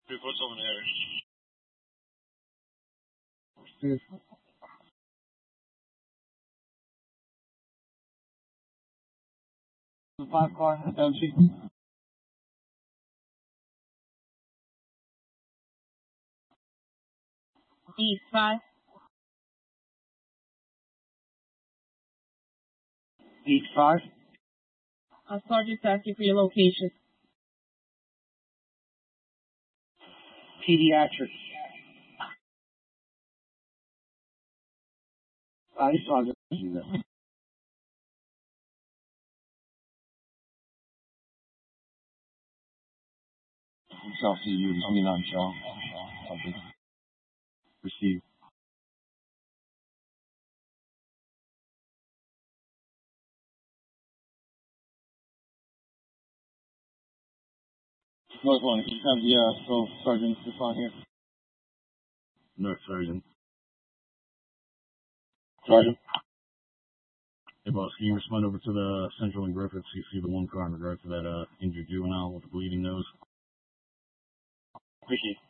Dude, what's over there? Dude. The 5 car, empty. East 5. East 5. Sergeant's asking for your location. Pediatrics. I saw this. South CU, I mean, not Shaw. Receive. North one, you have the, so Sergeant respond here. North Sergeant. Sergeant. Hey, boss, can you respond over to the Central and Griffith so you see the one car in regard to that injured juvenile with the bleeding nose? Appreciate it.